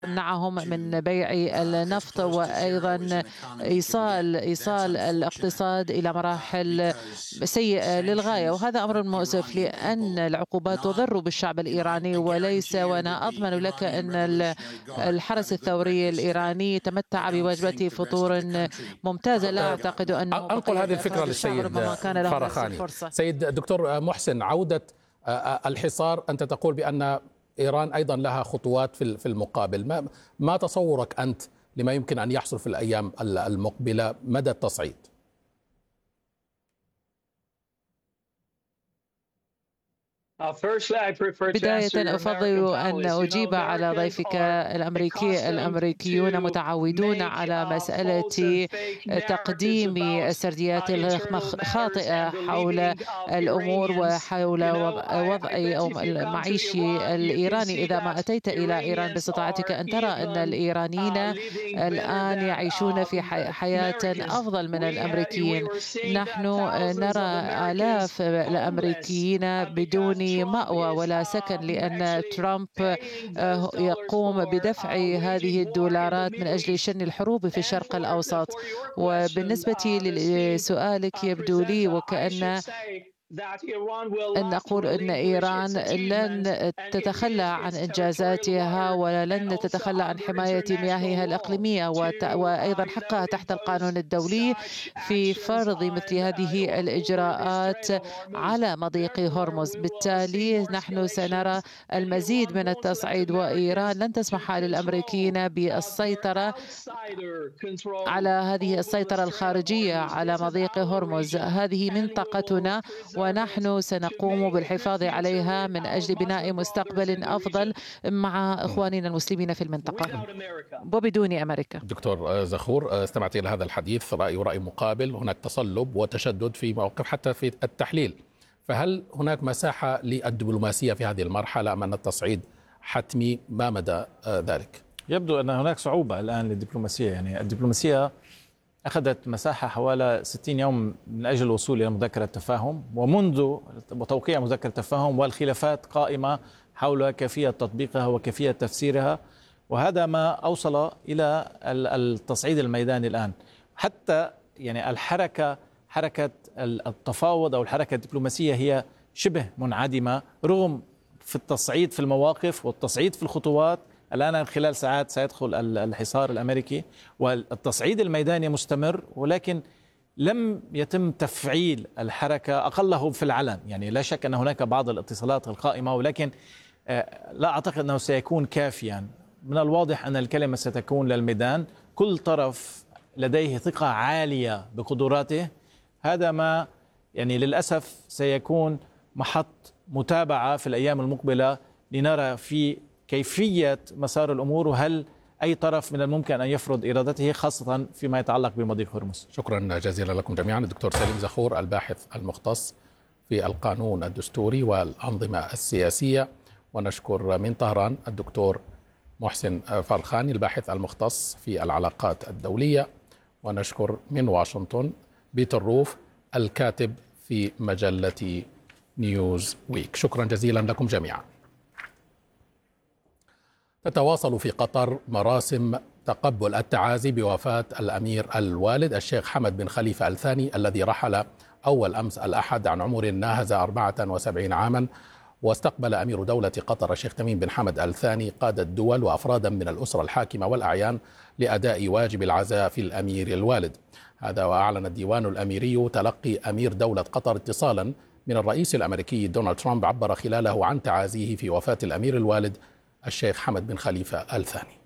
تمنعهم من بيع النفط، وأيضا إيصال الاقتصاد إلى مراحل سيئة للغاية. وهذا أمر مؤسف لأن العقوبات تضر بالشعب الإيراني وليس. وأنا أضمن لك أن الحرس الثوري الإيراني تمتع بوجبة فطور ممتازة. لا أعتقد أنه أنقل هذه الفكرة للسيد فرخاني. سيد الدكتور محسن، عودة الحصار، أنت تقول بأن إيران أيضا لها خطوات في المقابل. ما تصورك أنت لما يمكن أن يحصل في الأيام المقبلة مدى التصعيد؟ بداية أفضل أن أجيب على ضيفك الأمريكي. الأمريكيون متعودون على مسألة تقديم السرديات الخاطئة حول الأمور وحول وضع المعيشي الإيراني. إذا ما أتيت إلى إيران باستطاعتك أن ترى أن الإيرانيين الآن يعيشون في حياة أفضل من الأمريكيين. نحن نرى آلاف الأمريكيين بدون مأوى ولا سكن، لأن ترامب يقوم بدفع هذه الدولارات من أجل شن الحروب في الشرق الأوسط. وبالنسبة لسؤالك، يبدو لي وكأن أن أقول أن إيران لن تتخلى عن إنجازاتها ولن تتخلى عن حماية مياهها الإقليمية، وأيضا حقها تحت القانون الدولي في فرض مثل هذه الإجراءات على مضيق هرمز. بالتالي نحن سنرى المزيد من التصعيد، وإيران لن تسمح للأمريكيين بالسيطرة على هذه السيطرة الخارجية على مضيق هرمز. هذه منطقتنا ونحن سنقوم بالحفاظ عليها من أجل بناء مستقبل أفضل مع إخواننا المسلمين في المنطقة وبدون أمريكا. دكتور زخور، استمعت إلى هذا الحديث، رأي مقابل. هناك تصلب وتشدد في موقف حتى في التحليل، فهل هناك مساحة للدبلوماسية في هذه المرحلة أم أن التصعيد حتمي؟ ما مدى ذلك؟ يبدو أن هناك صعوبة الآن للدبلوماسية. يعني الدبلوماسية أخذت مساحة حوالي 60 يوم من أجل الوصول إلى مذكرة تفاهم، ومنذ توقيع مذكرة تفاهم والخلافات قائمة حول كيفية تطبيقها وكيفية تفسيرها، وهذا ما أوصل إلى التصعيد الميداني الآن. حتى يعني حركة التفاوض أو الحركة الدبلوماسية هي شبه منعدمة، رغم في التصعيد في المواقف والتصعيد في الخطوات. الآن خلال ساعات سيدخل الحصار الأمريكي والتصعيد الميداني مستمر، ولكن لم يتم تفعيل الحركة أقله في العلن. يعني لا شك أن هناك بعض الاتصالات القائمة، ولكن لا أعتقد أنه سيكون كافيا. من الواضح أن الكلمة ستكون للميدان، كل طرف لديه ثقة عالية بقدراته. هذا ما يعني للأسف سيكون محط متابعة في الأيام المقبلة لنرى في كيفية مسار الأمور، وهل أي طرف من الممكن أن يفرض إرادته، خاصة فيما يتعلق بمضيق هرمز. شكرا جزيلا لكم جميعا. الدكتور سليم زخور، الباحث المختص في القانون الدستوري والأنظمة السياسية، ونشكر من طهران الدكتور محسن فرخاني، الباحث المختص في العلاقات الدولية، ونشكر من واشنطن بيتر روف، الكاتب في مجلة نيوز ويك. شكرا جزيلا لكم جميعا. تتواصل في قطر مراسم تقبل التعازي بوفاة الأمير الوالد الشيخ حمد بن خليفة الثاني، الذي رحل أول أمس الأحد عن عمر ناهز 74 عاما. واستقبل أمير دولة قطر الشيخ تميم بن حمد الثاني قادة الدول وأفرادا من الأسرة الحاكمة والأعيان لأداء واجب العزاء في الأمير الوالد. هذا وأعلن الديوان الأميري تلقي أمير دولة قطر اتصالا من الرئيس الأمريكي دونالد ترامب عبر خلاله عن تعازيه في وفاة الأمير الوالد الشيخ حمد بن خليفة الثاني.